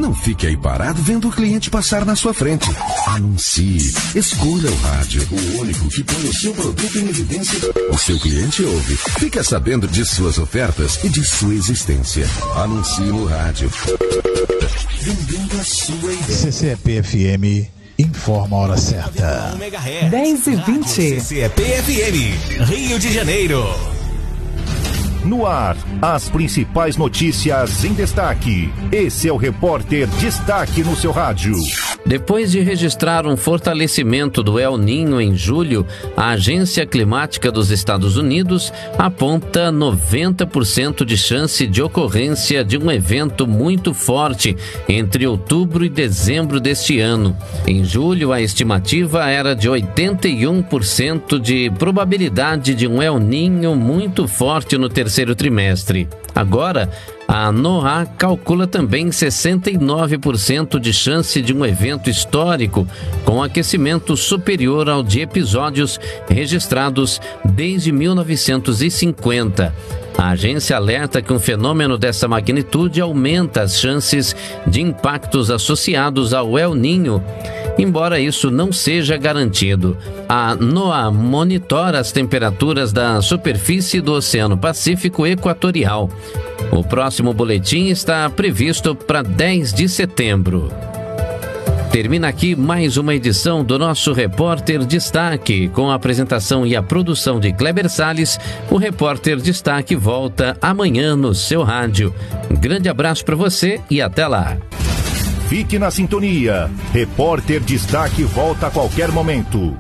Não fique aí parado vendo o cliente passar na sua frente. Anuncie. Escolha o rádio, o único que põe o seu produto em evidência. O seu cliente ouve. Fica sabendo de suas ofertas e de sua existência. Anuncie no rádio. Vendendo a sua ideia. CCEP-FM informa a hora certa. 10h20. CCEP-FM, Rio de Janeiro. No ar, as principais notícias em destaque. Esse é o Repórter Destaque no seu rádio. Depois de registrar um fortalecimento do El Niño em julho, a Agência Climática dos Estados Unidos aponta 90% de chance de ocorrência de um evento muito forte entre outubro e dezembro deste ano. Em julho, a estimativa era de 81% de probabilidade de um El Niño muito forte no terceiro trimestre. Agora, a NOAA calcula também 69% de chance de um evento histórico com aquecimento superior ao de episódios registrados desde 1950. A agência alerta que um fenômeno dessa magnitude aumenta as chances de impactos associados ao El Niño, embora isso não seja garantido. A NOAA monitora as temperaturas da superfície do Oceano Pacífico Equatorial. O próximo boletim está previsto para 10 de setembro. Termina aqui mais uma edição do nosso Repórter Destaque. Com a apresentação e a produção de Kleber Salles, o Repórter Destaque volta amanhã no seu rádio. Um grande abraço para você e até lá. Fique na sintonia. Repórter Destaque volta a qualquer momento.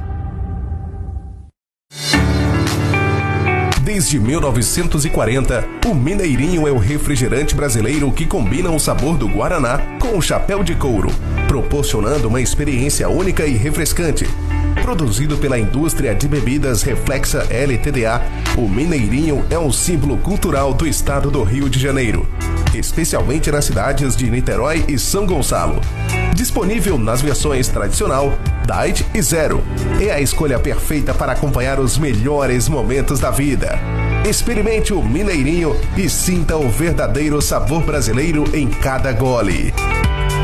Desde 1940, o Mineirinho é o refrigerante brasileiro que combina o sabor do Guaraná com o chapéu de couro, proporcionando uma experiência única e refrescante. Produzido pela indústria de bebidas Reflexa LTDA, o Mineirinho é um símbolo cultural do estado do Rio de Janeiro, especialmente nas cidades de Niterói e São Gonçalo. Disponível nas versões tradicional, Diet e Zero. É a escolha perfeita para acompanhar os melhores momentos da vida. Experimente o Mineirinho e sinta o verdadeiro sabor brasileiro em cada gole.